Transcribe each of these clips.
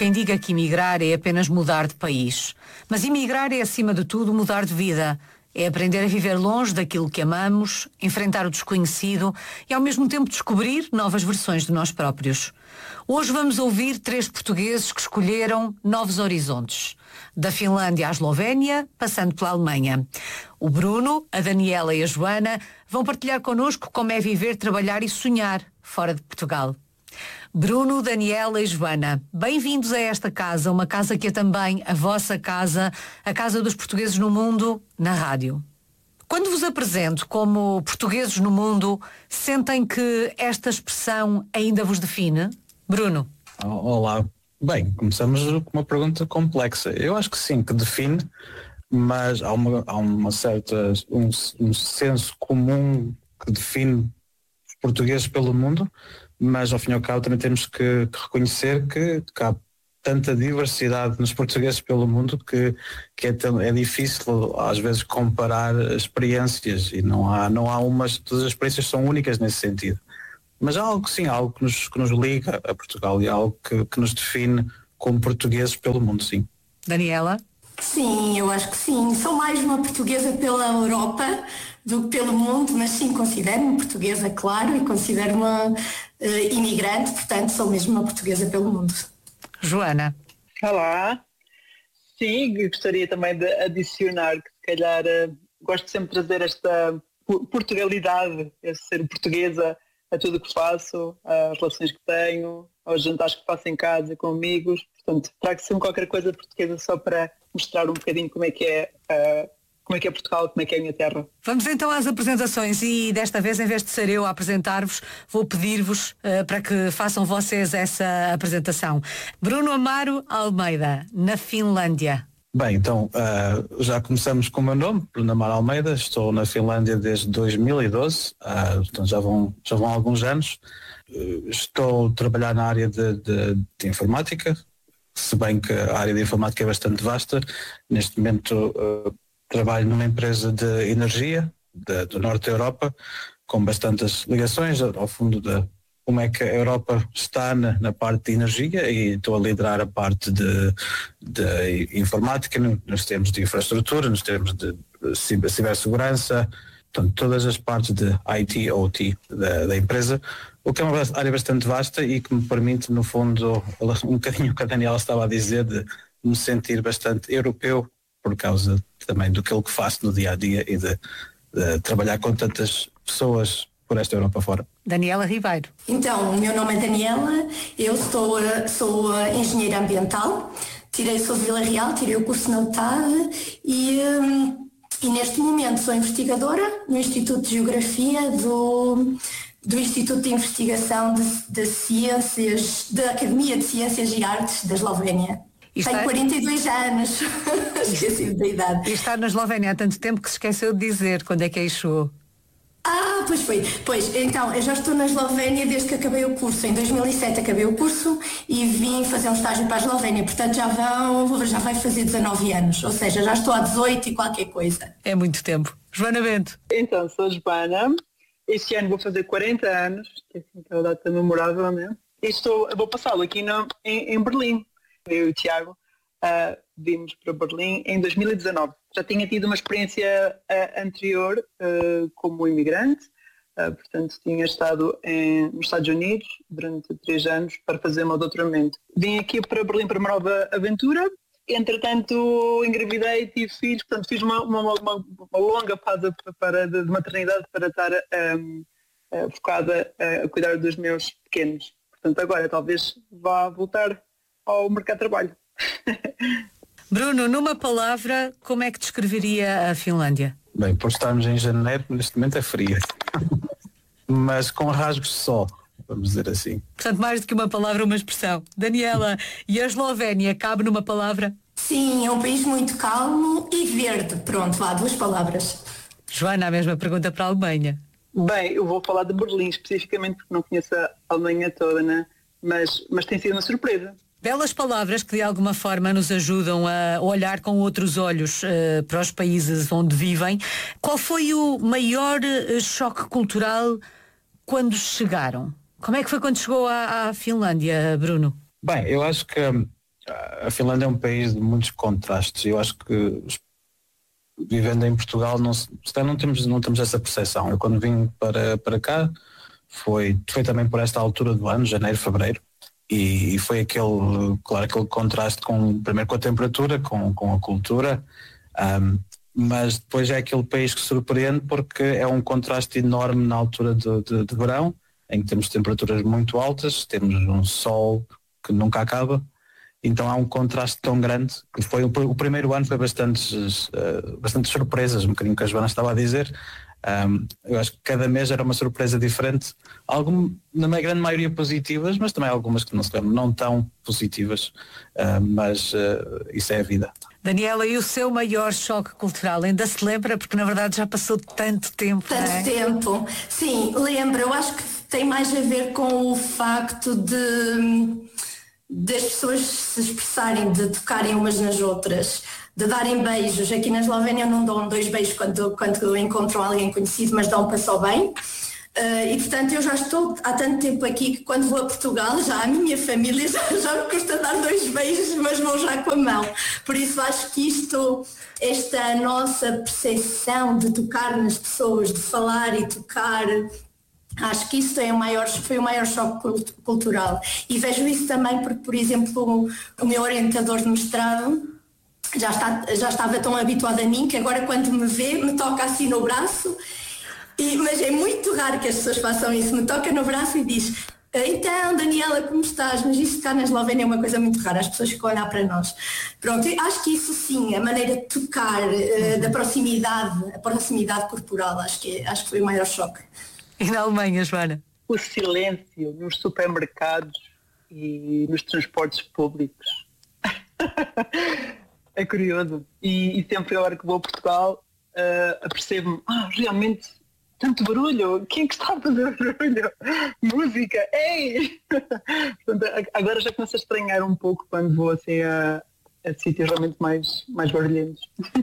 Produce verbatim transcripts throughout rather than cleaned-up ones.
quem diga que emigrar é apenas mudar de país. Mas emigrar é, acima de tudo, mudar de vida. É aprender a viver longe daquilo que amamos, enfrentar o desconhecido e, ao mesmo tempo, descobrir novas versões de nós próprios. Hoje vamos ouvir três portugueses que escolheram novos horizontes. Da Finlândia à Eslovénia, passando pela Alemanha. O Bruno, a Daniela e a Joana vão partilhar connosco como é viver, trabalhar e sonhar fora de Portugal. Bruno, Daniela e Joana, bem-vindos a esta casa, uma casa que é também a vossa casa, a casa dos portugueses no mundo, na rádio. Quando vos apresento como portugueses no mundo, sentem que esta expressão ainda vos define? Bruno. Olá. Bem, começamos com uma pergunta complexa. Eu acho que sim, que define, mas há uma, há uma certa, um, um senso comum que define os portugueses pelo mundo, mas ao fim e ao cabo também temos que, que reconhecer que, que há tanta diversidade nos portugueses pelo mundo que, que é, é difícil às vezes comparar experiências e não há, não há umas, todas as experiências são únicas nesse sentido. Mas há algo sim, há algo que nos, que nos liga a Portugal e há algo que, que nos define como portugueses pelo mundo, sim. Daniela? Sim, eu acho que sim. Sou mais uma portuguesa pela Europa do que pelo mundo, mas sim, considero-me portuguesa, claro, e considero-me uh, imigrante, portanto sou mesmo uma portuguesa pelo mundo. Joana? Olá. Sim, gostaria também de adicionar que se calhar uh, gosto sempre de trazer esta Portugalidade, esse ser portuguesa a tudo o que faço, às relações que tenho, aos jantares que faço em casa com amigos. Portanto, trago sempre qualquer coisa portuguesa só para mostrar um bocadinho como é que é, uh, como é que é Portugal, como é que é a minha terra. Vamos então às apresentações e desta vez, em vez de ser eu a apresentar-vos, vou pedir-vos uh, para que façam vocês essa apresentação. Bruno Amaro Almeida, na Finlândia. Bem, então uh, já começamos com o meu nome, Bruno Amaro Almeida, estou na Finlândia desde dois mil e doze, uh, portanto já vão, já vão alguns anos. Uh, estou a trabalhar na área de, de, de informática, se bem que a área de informática é bastante vasta. Neste momento uh, trabalho numa empresa de energia de, do norte da Europa, com bastantes ligações ao fundo de como é que a Europa está na, na parte de energia, e estou a liderar a parte de, de informática, nos termos de infraestrutura, nos termos de cibersegurança, portanto, todas as partes de I T, O T da, da empresa, o que é uma área bastante vasta e que me permite, no fundo, um bocadinho o que a Daniela estava a dizer, de me sentir bastante europeu, por causa também do que faço no dia a dia e de, de trabalhar com tantas pessoas por esta Europa fora. Daniela Ribeiro. Então, o meu nome é Daniela, eu sou, sou engenheira ambiental, tirei, sou de Vila Real, tirei o curso na U T A D e, e neste momento sou investigadora no Instituto de Geografia do, do Instituto de Investigação de, de Ciências, da Academia de Ciências e Artes da Eslovénia. Está... Tenho quarenta e dois anos, esqueci da idade. E está na Eslovénia há tanto tempo que se esqueceu de dizer quando é que aí chegou. Ah, pois foi. Pois, então, eu já estou na Eslovénia desde que acabei o curso. Em dois mil e sete acabei o curso e vim fazer um estágio para a Eslovénia. Portanto, já, vão, já vai fazer dezanove anos. Ou seja, já estou há dezoito e qualquer coisa. É muito tempo. Joana Bento. Então, sou Joana. Este ano vou fazer quarenta anos. Que é assim que é a data memorável, né? E estou, vou passá-lo aqui no, em, em Berlim. Eu e o Tiago uh, vimos para Berlim em dois mil e dezanove. Já tinha tido uma experiência uh, anterior uh, como imigrante, uh, portanto tinha estado em, nos Estados Unidos durante três anos para fazer o meu doutoramento. Vim aqui para Berlim para uma nova aventura, entretanto engravidei, tive filhos, portanto fiz uma, uma, uma, uma longa pausa para, de, de maternidade para estar um, uh, focada uh, a cuidar dos meus pequenos. Portanto agora talvez vá voltar ao mercado de trabalho. Bruno, numa palavra, como é que descreveria a Finlândia? Bem, por estarmos em janeiro, neste momento é fria. Mas com rasgos de sol, vamos dizer assim. Portanto, mais do que uma palavra, uma expressão. Daniela, e a Eslovénia cabe numa palavra? Sim, é um país muito calmo e verde. Pronto, vá, duas palavras. Joana, a mesma pergunta para a Alemanha. Bem, eu vou falar de Berlim especificamente porque não conheço a Alemanha toda, né? mas, mas tem sido uma surpresa. Belas palavras que de alguma forma nos ajudam a olhar com outros olhos uh, para os países onde vivem. Qual foi o maior uh, choque cultural quando chegaram? Como é que foi quando chegou à, à Finlândia, Bruno? Bem, eu acho que a Finlândia é um país de muitos contrastes. Eu acho que vivendo em Portugal não, se calhar não temos, não temos essa percepção. Eu quando vim para, para cá foi, foi também por esta altura do ano, janeiro, fevereiro, e, e foi aquele, claro, aquele contraste com, primeiro com a temperatura, com, com a cultura, um, mas depois é aquele país que surpreende porque é um contraste enorme na altura de, de, de verão, em que temos temperaturas muito altas, temos um sol que nunca acaba. Então há um contraste tão grande que foi o primeiro ano foi bastante, uh, bastante surpresas, um bocadinho que a Joana estava a dizer. Um, eu acho que cada mês era uma surpresa diferente, algum, na grande maioria positivas, mas também algumas que não se lembram, não tão positivas, uh, mas uh, isso é a vida. Daniela, e o seu maior choque cultural? Ainda se lembra? Porque na verdade já passou tanto tempo. Tanto não é? tempo. Sim, lembro. Eu acho que tem mais a ver com o facto de das pessoas se expressarem, de tocarem umas nas outras, de darem beijos. Aqui na Eslovénia não dão dois beijos quando, quando encontram alguém conhecido, mas dão passou bem. Uh, e portanto eu já estou há tanto tempo aqui que quando vou a Portugal, já a minha família já, já me custa dar dois beijos, mas vou já com a mão. Por isso acho que isto, esta nossa percepção de tocar nas pessoas, de falar e tocar, acho que isso é o maior, foi o maior choque cultural. E vejo isso também porque, por exemplo, o meu orientador de mestrado já, está, já estava tão habituado a mim que agora quando me vê, me toca assim no braço, e, mas é muito raro que as pessoas façam isso, me toca no braço e diz: então Daniela, como estás? Mas isso cá na Eslovénia é uma coisa muito rara, as pessoas ficam a olhar para nós. Pronto, acho que isso sim, a maneira de tocar, uh, da proximidade, a proximidade corporal, acho que, acho que foi o maior choque. E na Alemanha, Joana? O silêncio nos supermercados e nos transportes públicos. É curioso. E, e sempre agora que vou a Portugal, uh, apercebo-me, ah, realmente, tanto barulho, quem é que está a fazer barulho? Música, ei! Portanto, agora já começo a estranhar um pouco quando vou assim a, a sítios realmente mais, mais barulhentos.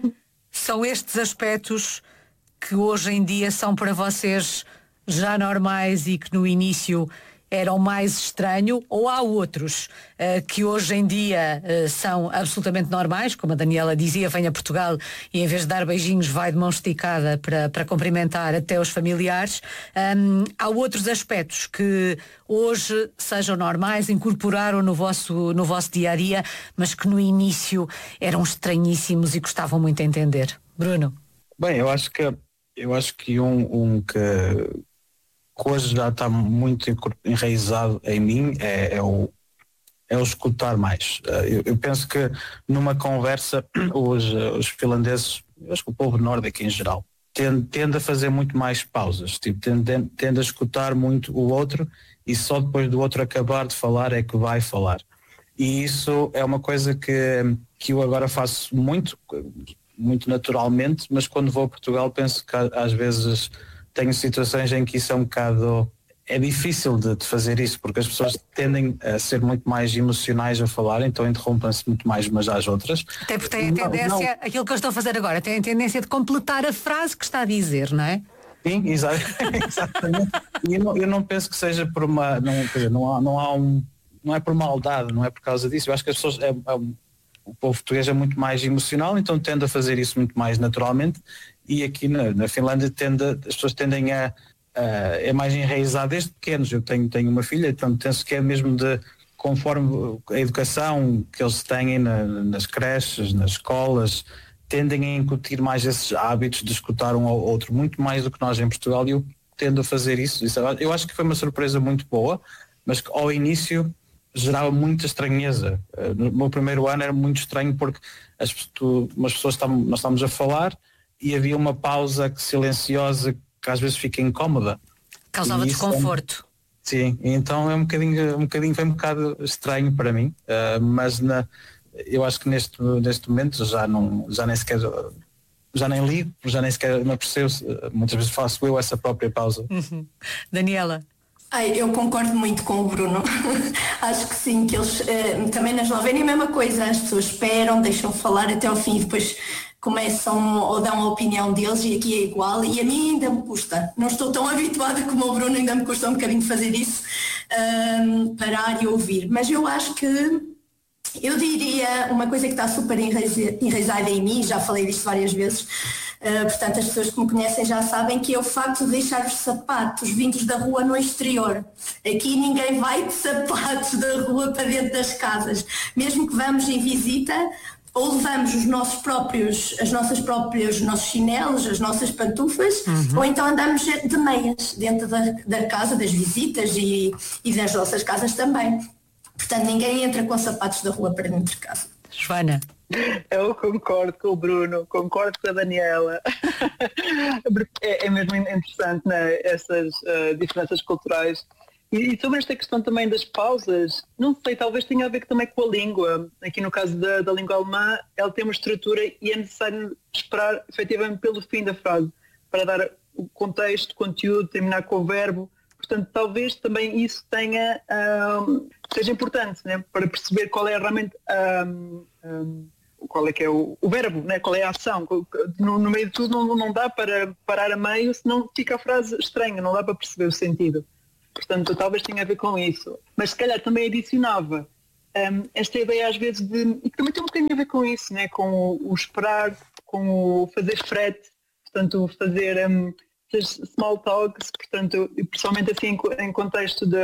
São estes aspectos que hoje em dia são para vocês já normais e que no início eram mais estranho, ou há outros uh, que hoje em dia uh, são absolutamente normais, como a Daniela dizia, vem a Portugal e em vez de dar beijinhos vai de mão esticada para, para cumprimentar até os familiares. Um, há outros aspectos que hoje sejam normais, incorporaram no vosso, no vosso dia-a-dia, mas que no início eram estranhíssimos e custavam muito a entender. Bruno? Bem, eu acho que, eu acho que um, um que... que hoje já está muito enraizado em mim é, é, o, é o escutar mais. Eu, eu penso que numa conversa os, os finlandeses, eu acho que o povo nórdico em geral, tende, tende a fazer muito mais pausas, tipo, tende, tende a escutar muito o outro e só depois do outro acabar de falar é que vai falar. E isso é uma coisa que, que eu agora faço muito, muito naturalmente, mas quando vou a Portugal penso que às vezes tenho situações em que isso é um bocado, é difícil de, de fazer isso, porque as pessoas tendem a ser muito mais emocionais a falar, então interrompem-se muito mais umas às outras. Até porque tem a tendência, não, não. aquilo que eu estou a fazer agora, tem a tendência de completar a frase que está a dizer, não é? Sim, exatamente. E eu não, eu não penso que seja por uma, não, não, há, não há um, não é por maldade, não é por causa disso. Eu acho que as pessoas, é, é, o povo português é muito mais emocional, então tende a fazer isso muito mais naturalmente. E aqui na, na Finlândia tende, as pessoas tendem a, a é mais enraizado desde pequenos. Eu tenho, tenho uma filha, então penso que é mesmo de conforme a educação que eles têm na, nas creches, nas escolas, tendem a incutir mais esses hábitos de escutar um ao outro, muito mais do que nós em Portugal, e eu tendo a fazer isso. isso eu acho que foi uma surpresa muito boa, mas que ao início gerava muita estranheza. No meu primeiro ano era muito estranho porque as, tu, umas pessoas estavam, nós estávamos a falar e havia uma pausa silenciosa que às vezes fica incómoda. Causava desconforto. É, sim, então é um bocadinho, um bocadinho, foi um bocado estranho para mim, uh, mas na, eu acho que neste, neste momento já, não, já nem sequer, já nem ligo, já nem sequer me apercebo, muitas vezes faço eu essa própria pausa. Uhum. Daniela? Ai, eu concordo muito com o Bruno. Acho que sim, que eles eh, também na Eslovénia é a mesma coisa, as pessoas esperam, deixam falar até ao fim e depois começam ou dão a opinião deles, e aqui é igual, e a mim ainda me custa. Não estou tão habituada como o Bruno, ainda me custa um bocadinho fazer isso, um, parar e ouvir. Mas eu acho que Eu diria uma coisa que está super enraizada em mim, já falei disto várias vezes, uh, portanto as pessoas que me conhecem já sabem, que é o facto de deixar os sapatos vindos da rua no exterior. Aqui ninguém vai de sapatos da rua para dentro das casas, mesmo que vamos em visita, ou levamos os nossos próprios, as nossas próprias, os nossos chinelos, as nossas pantufas, uhum. ou então andamos de meias dentro da, da casa, das visitas e, e das nossas casas também. Portanto, ninguém entra com sapatos da rua para dentro de casa. Joana. Eu concordo com o Bruno, concordo com a Daniela. é, é mesmo interessante, né? Essas uh, diferenças culturais. E, e sobre esta questão também das pausas, não sei, talvez tenha a ver também com a língua. Aqui no caso da, da língua alemã, ela tem uma estrutura e é necessário esperar efetivamente pelo fim da frase para dar o contexto, o conteúdo, terminar com o verbo. Portanto, talvez também isso tenha, um, seja importante, né, para perceber qual é realmente um, um, qual é que é o, o verbo, né, qual é a ação. No, no meio de tudo não, não dá para parar a meio, senão fica a frase estranha, não dá para perceber o sentido. Portanto, talvez tenha a ver com isso. Mas se calhar também adicionava um, esta ideia às vezes de, e que também tem um bocadinho a ver com isso, né, com o, o esperar, com o fazer frete, portanto, fazer... Um, small talks, portanto, principalmente assim em contexto de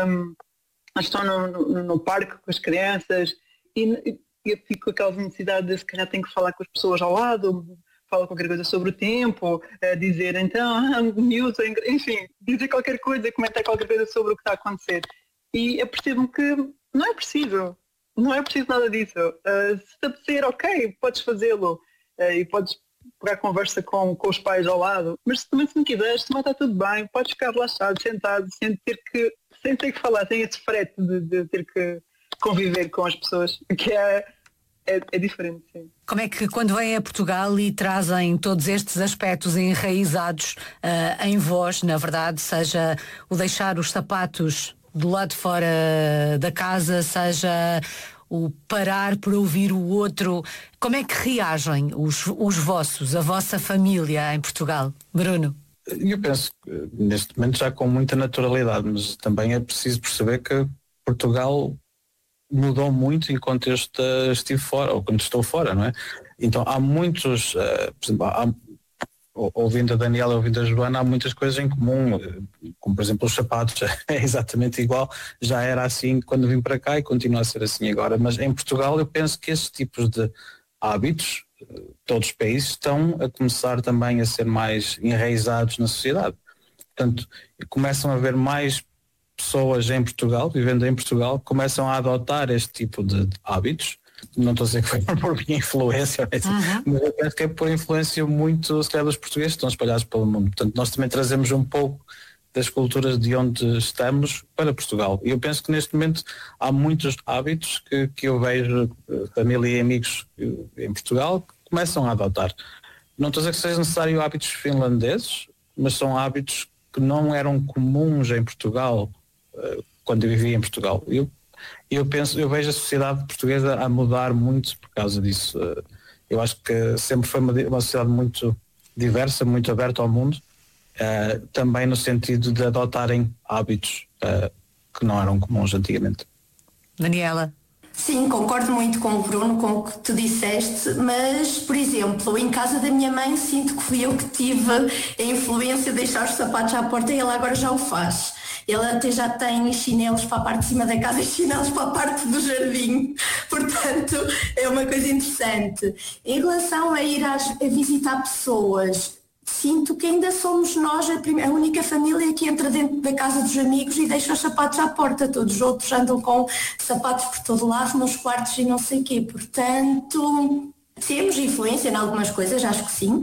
estou no, no, no parque com as crianças e, e eu fico com aquela necessidade de se calhar tenho que falar com as pessoas ao lado, falar qualquer coisa sobre o tempo, dizer então, ah, news, enfim, dizer qualquer coisa, comentar qualquer coisa sobre o que está a acontecer. E eu percebo que não é preciso, não é preciso nada disso. Uh, se te apetecer, ok, podes fazê-lo uh, e podes pegar conversa com, com os pais ao lado, mas se também se não quiseres, também está tudo bem, podes ficar relaxado, sentado, sem ter que, sem ter que falar, sem esse frete de, de ter que conviver com as pessoas, que é, é, é diferente, sim. Como é que quando vêm a Portugal e trazem todos estes aspectos enraizados uh, em vós, na verdade, seja o deixar os sapatos do lado de fora da casa, seja o parar por ouvir o outro, como é que reagem os, os vossos, a vossa família em Portugal? Bruno? Eu penso que neste momento já com muita naturalidade, mas também é preciso perceber que Portugal mudou muito enquanto eu estive fora, ou quando estou fora, não é? Então há muitos, uh, por exemplo, há, ouvindo a Daniela, ouvindo a Joana, há muitas coisas em comum, como por exemplo os sapatos, é exatamente igual, já era assim quando vim para cá e continua a ser assim agora, mas em Portugal eu penso que esses tipos de hábitos, todos os países, estão a começar também a ser mais enraizados na sociedade. Portanto, começam a haver mais pessoas em Portugal, vivendo em Portugal, começam a adotar este tipo de hábitos. Não estou a dizer que foi por minha influência, uhum. mas eu penso que é por influência muito, se calhar, dos portugueses que estão espalhados pelo mundo. Portanto, nós também trazemos um pouco das culturas de onde estamos para Portugal. E eu penso que neste momento há muitos hábitos que, que eu vejo, família e amigos em Portugal, que começam a adotar. Não estou a dizer que sejam necessários hábitos finlandeses, mas são hábitos que não eram comuns em Portugal quando eu vivia em Portugal. Eu Eu penso, eu vejo a sociedade portuguesa a mudar muito por causa disso. Eu acho que sempre foi uma, uma sociedade muito diversa, muito aberta ao mundo, uh, também no sentido de adotarem hábitos uh, que não eram comuns antigamente. Daniela? Sim, concordo muito com o Bruno, com o que tu disseste, mas, por exemplo, em casa da minha mãe sinto que fui eu que tive a influência de deixar os sapatos à porta e ela agora já o faz. Ela até já tem chinelos para a parte de cima da casa e chinelos para a parte do jardim. Portanto, é uma coisa interessante. Em relação a ir às, a visitar pessoas, sinto que ainda somos nós a, primeira, a única família que entra dentro da casa dos amigos e deixa os sapatos à porta. Todos os outros andam com sapatos por todo lado, nos quartos e não sei o quê. Portanto... temos influência em algumas coisas, acho que sim,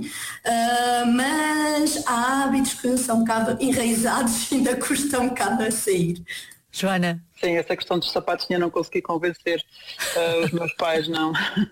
uh, mas há hábitos que são um bocado enraizados e ainda custam um bocado a sair. Joana? Sim, essa questão dos sapatos eu não consegui convencer uh, os meus pais, não.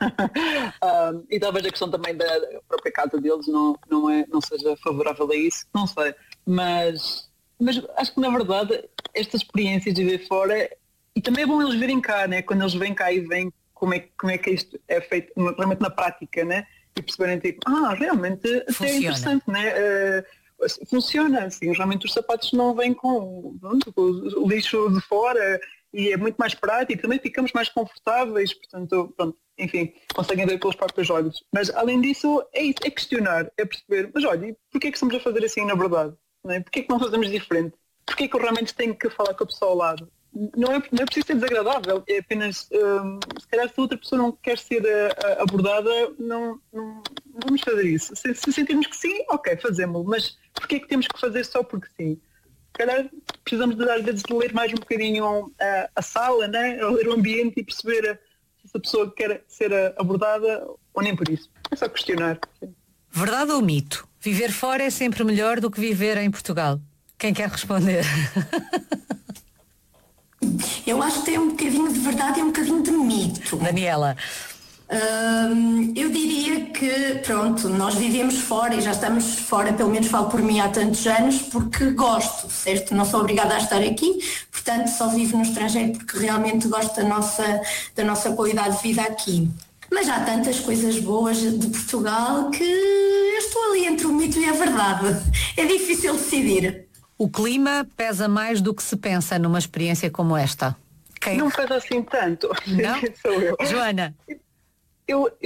uh, e talvez a questão também da própria casa deles não, não, é, não seja favorável a isso, não sei. Mas, mas acho que na verdade estas experiências de ver fora, e também é bom eles virem cá, né? Quando eles vêm cá e vêm como é, como é que isto é feito realmente na prática, né? E perceberem tipo, ah, realmente até é interessante, né? Uh, funciona, assim, realmente os sapatos não vêm com, pronto, com o lixo de fora e é muito mais prático, também ficamos mais confortáveis, portanto, pronto, enfim, conseguem ver pelos próprios olhos. Mas além disso, é isso, é questionar, é perceber, mas olha, e porquê é que estamos a fazer assim na verdade? Não é? Porquê é que não fazemos diferente? Porquê é que eu realmente tenho que falar com a pessoa ao lado? Não é, não é preciso ser desagradável, é apenas, hum, se calhar se a outra pessoa não quer ser uh, abordada, não, não, não vamos fazer isso. Se, se sentirmos que sim, ok, fazemos-lo, mas porquê é que temos que fazer só porque sim? Se calhar precisamos de, às vezes de ler mais um bocadinho uh, a sala, né? Ler o ambiente e perceber se a pessoa quer ser abordada ou nem por isso. É só questionar. Sim. Verdade ou mito? Viver fora é sempre melhor do que viver em Portugal? Quem quer responder? Eu acho que tem um bocadinho de verdade e um bocadinho de mito. Daniela. Hum, eu diria que, pronto, nós vivemos fora e já estamos fora, pelo menos falo por mim há tantos anos, porque gosto, certo? Não sou obrigada a estar aqui, portanto só vivo no estrangeiro porque realmente gosto da nossa, da nossa qualidade de vida aqui. Mas há tantas coisas boas de Portugal que eu estou ali entre o mito e a verdade. É difícil decidir. O clima pesa mais do que se pensa numa experiência como esta. Quem... Não pesa assim tanto. Não? Sou eu. Joana. Eu,